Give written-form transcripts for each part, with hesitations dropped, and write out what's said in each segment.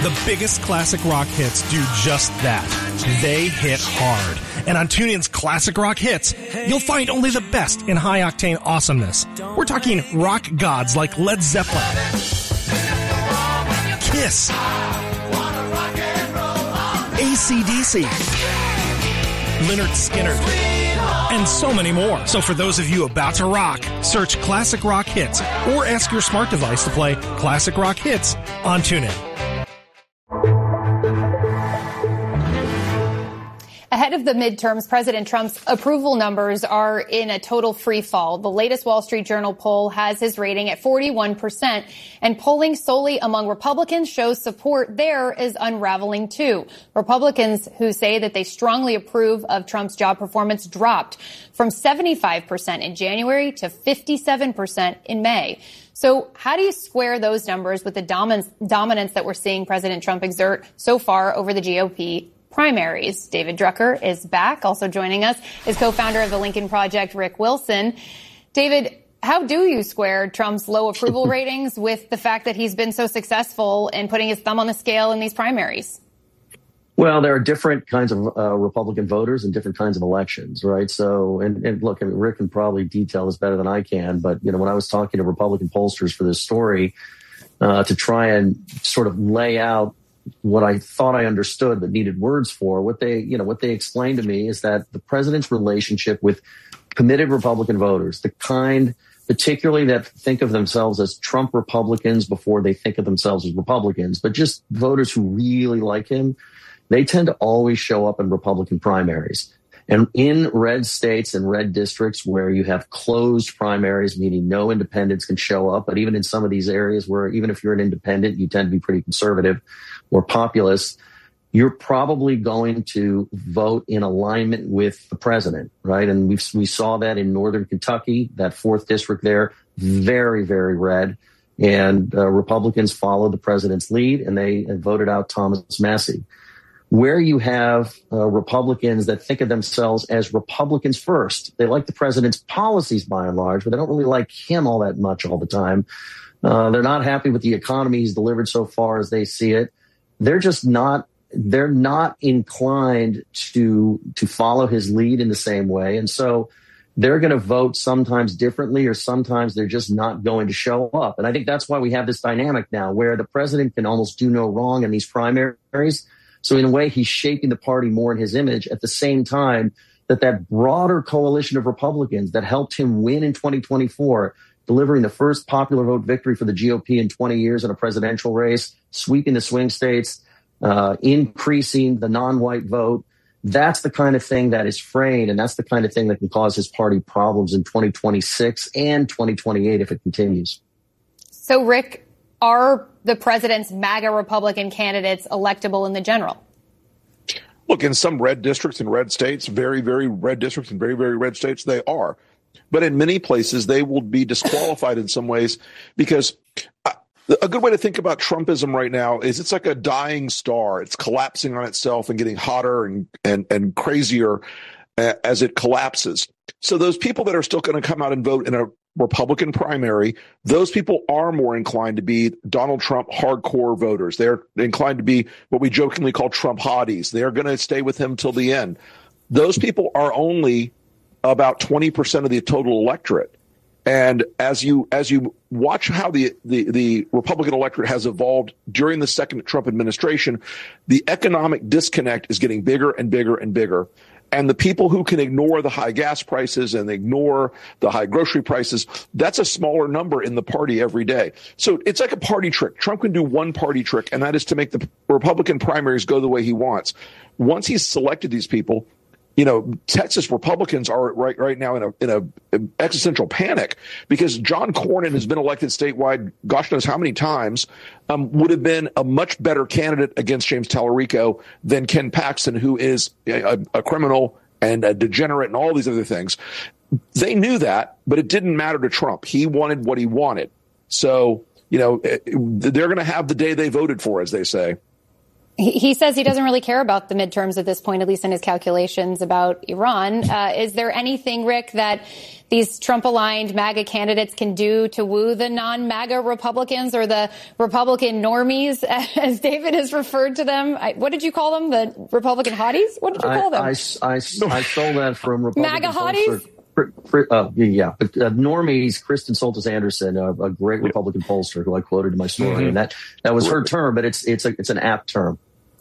The biggest classic rock hits do just that. They hit hard. And on TuneIn's Classic Rock Hits, you'll find only the best in high-octane awesomeness. We're talking rock gods like Led Zeppelin, Kiss, AC/DC, Lynyrd Skynyrd, and so many more. So for those of you about to rock, search Classic Rock Hits or ask your smart device to play Classic Rock Hits on TuneIn. Ahead of the midterms, President Trump's approval numbers are in a total free fall. The latest Wall Street Journal poll has his rating at 41%, and polling solely among Republicans shows support there is unraveling too. Republicans who say that they strongly approve of Trump's job performance dropped from 75% in January to 57% in May. So how do you square those numbers with the dominance that we're seeing President Trump exert so far over the GOP primaries? David Drucker is back. Also joining us is co-founder of the Lincoln Project, Rick Wilson. David, how do you square Trump's low approval ratings with the fact that he's been so successful in putting his thumb on the scale in these primaries? Well, there are different kinds of Republican voters and different kinds of elections, right? So, and look, I mean, Rick can probably detail this better than I can, but, you know, when I was talking to Republican pollsters for this story, to try and sort of lay out what I thought I understood but needed words for, what they explained to me is that the president's relationship with committed Republican voters, the kind particularly that think of themselves as Trump Republicans before they think of themselves as Republicans, but just voters who really like him, they tend to always show up in Republican primaries. And in red states and red districts where you have closed primaries, meaning no independents can show up, but even in some of these areas where even if you're an independent, you tend to be pretty conservative or populist, you're probably going to vote in alignment with the president, right? And we saw that in northern Kentucky, that 4th district there, very, very red. And Republicans followed the president's lead and they voted out Thomas Massie. Where you have Republicans that think of themselves as Republicans first, they like the president's policies by and large, but they don't really like him all that much all the time. They're not happy with the economy he's delivered so far as they see it. They're not inclined to follow his lead in the same way. And so they're going to vote sometimes differently, or sometimes they're just not going to show up. And I think that's why we have this dynamic now where the president can almost do no wrong in these primaries. So in a way, he's shaping the party more in his image at the same time that broader coalition of Republicans that helped him win in 2024, delivering the first popular vote victory for the GOP in 20 years in a presidential race, sweeping the swing states, increasing the non-white vote. That's the kind of thing that is fraying, and that's the kind of thing that can cause his party problems in 2026 and 2028 if it continues. So, Rick, are the president's MAGA Republican candidates electable in the general? Look, in some red districts and red states, very, very red districts and very, very red states, they are. But in many places, they will be disqualified in some ways because a good way to think about Trumpism right now is it's like a dying star. It's collapsing on itself and getting hotter and crazier as it collapses. So those people that are still going to come out and vote in a Republican primary, those people are more inclined to be Donald Trump hardcore voters. They're inclined to be what we jokingly call Trump hotties. They're going to stay with him till the end. Those people are only about 20% of the total electorate. And as you watch how the Republican electorate has evolved during the second Trump administration, the economic disconnect is getting bigger and bigger and bigger. And the people who can ignore the high gas prices and ignore the high grocery prices, that's a smaller number in the party every day. So it's like a party trick. Trump can do one party trick, and that is to make the Republican primaries go the way he wants. Once he's selected these people, you know, Texas Republicans are right now in a existential panic because John Cornyn has been elected statewide, gosh knows how many times, would have been a much better candidate against James Tallarico than Ken Paxton, who is a criminal and a degenerate and all these other things. They knew that, but it didn't matter to Trump. He wanted what he wanted. So, you know, they're going to have the day they voted for, as they say. He says he doesn't really care about the midterms at this point, at least in his calculations about Iran. Is there anything, Rick, that these Trump-aligned MAGA candidates can do to woo the non-MAGA Republicans or the Republican normies, as David has referred to them? What did you call them? The Republican hotties? What did you call them? I stole that from Republican MAGA hotties? But normies, Kristen Soltis Anderson, a great Republican pollster who I quoted in my story, and that was her term, but it's an apt term.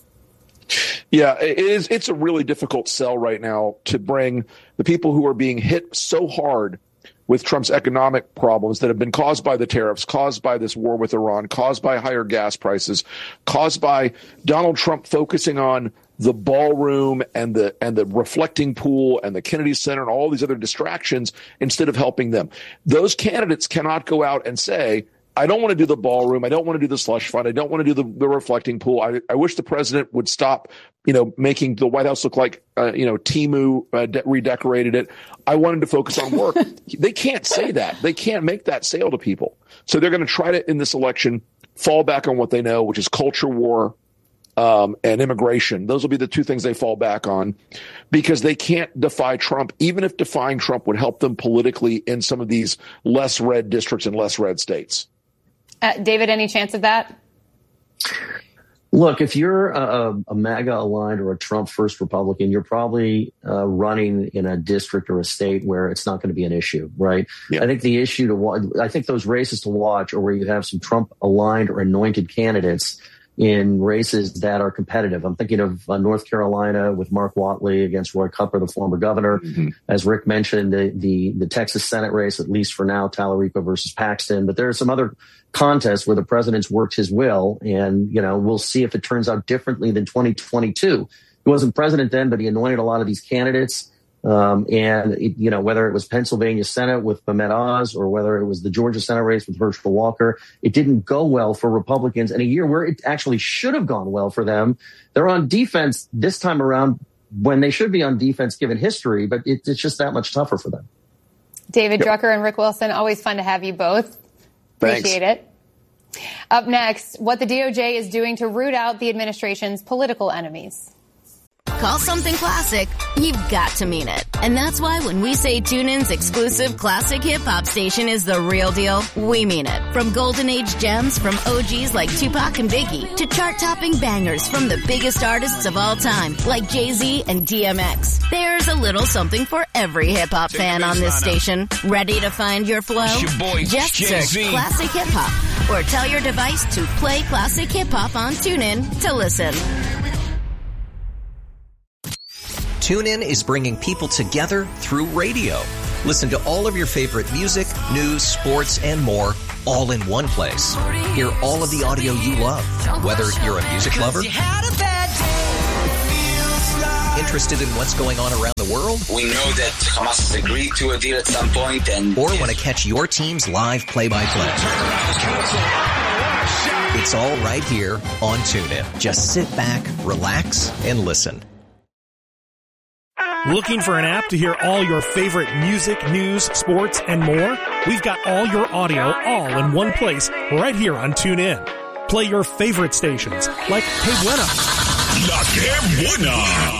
Yeah, it is. It's a really difficult sell right now to bring the people who are being hit so hard with Trump's economic problems that have been caused by the tariffs, caused by this war with Iran, caused by higher gas prices, caused by Donald Trump focusing on the ballroom and the reflecting pool and the Kennedy Center and all these other distractions instead of helping them. Those candidates cannot go out and say, I don't want to do the ballroom. I don't want to do the slush fund. I don't want to do the reflecting pool. I wish the president would stop, making the White House look like, Temu redecorated it. I want him to focus on work. They can't say that. They can't make that sale to people. So they're going to try to, in this election, fall back on what they know, which is culture war, and immigration. Those will be the two things they fall back on because they can't defy Trump, even if defying Trump would help them politically in some of these less red districts and less red states. David, any chance of that? Look, if you're a MAGA aligned or a Trump first Republican, you're probably running in a district or a state where it's not going to be an issue, right? Yeah. I think the issue I think those races to watch are where you have some Trump aligned or anointed candidates in races that are competitive. I'm thinking of North Carolina with Mark Whatley against Roy Cooper, the former governor. Mm-hmm. As Rick mentioned, the Texas Senate race, at least for now, Tallarico versus Paxton. But there are some other contests where the president's worked his will, and we'll see if it turns out differently than 2022. He wasn't president then, but he anointed a lot of these candidates. Whether it was Pennsylvania Senate with Mehmet Oz or whether it was the Georgia Senate race with Herschel Walker, it didn't go well for Republicans in a year where it actually should have gone well for them. They're on defense this time around when they should be on defense given history, but it's just that much tougher for them. David Drucker and Rick Wilson, always fun to have you both. Appreciate it. Up next, what the DOJ is doing to root out the administration's political enemies. Call something classic, you've got to mean it. And that's why when we say TuneIn's exclusive classic hip-hop station is the real deal, we mean it. From golden age gems from OGs like Tupac and Biggie to chart-topping bangers from the biggest artists of all time like Jay-Z and DMX. There's a little something for every hip-hop fan on this station. Ready to find your flow? Just search Classic Hip-Hop or tell your device to play Classic Hip-Hop on TuneIn to listen. TuneIn is bringing people together through radio. Listen to all of your favorite music, news, sports, and more, all in one place. Hear all of the audio you love, whether you're a music lover, interested in what's going on around the world. We know that Hamas has agreed to a deal at some point, or want to catch your team's live play-by-play. It's all right here on TuneIn. Just sit back, relax, and listen. Looking for an app to hear all your favorite music, news, sports, and more? We've got all your audio all in one place right here on TuneIn. Play your favorite stations like Hey Buena, La Que Buena,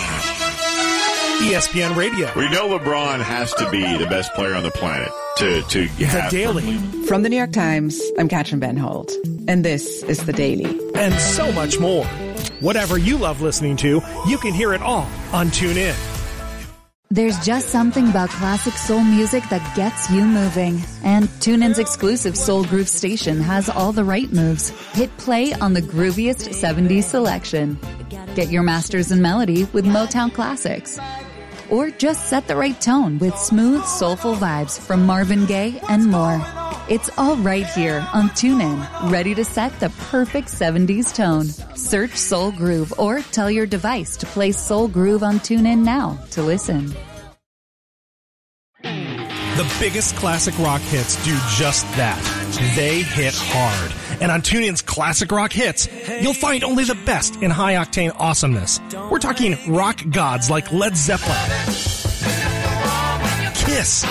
ESPN Radio. We know LeBron has to be the best player on the planet to have The Daily. From the New York Times, I'm Katrin Benholt, and this is The Daily. And so much more. Whatever you love listening to, you can hear it all on TuneIn. There's just something about classic soul music that gets you moving. And TuneIn's exclusive Soul Groove station has all the right moves. Hit play on the grooviest 70s selection. Get your masters in melody with Motown classics. Or just set the right tone with smooth, soulful vibes from Marvin Gaye and more. It's all right here on TuneIn, ready to set the perfect 70s tone. Search Soul Groove or tell your device to play Soul Groove on TuneIn now to listen. The biggest classic rock hits do just that. They hit hard. And on TuneIn's Classic Rock Hits, you'll find only the best in high-octane awesomeness. We're talking rock gods like Led Zeppelin, Kiss,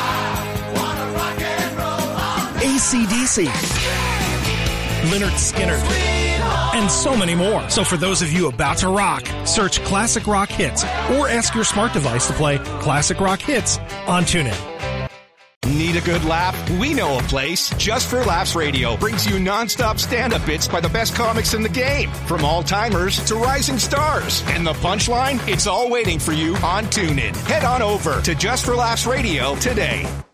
AC/DC, Lynyrd Skynyrd, and so many more. So for those of you about to rock, search Classic Rock Hits or ask your smart device to play Classic Rock Hits on TuneIn. Need a good laugh? We know a place. Just for Laughs Radio brings you nonstop stand-up bits by the best comics in the game, from all-timers to rising stars. And the punchline? It's all waiting for you on TuneIn. Head on over to Just for Laughs Radio today.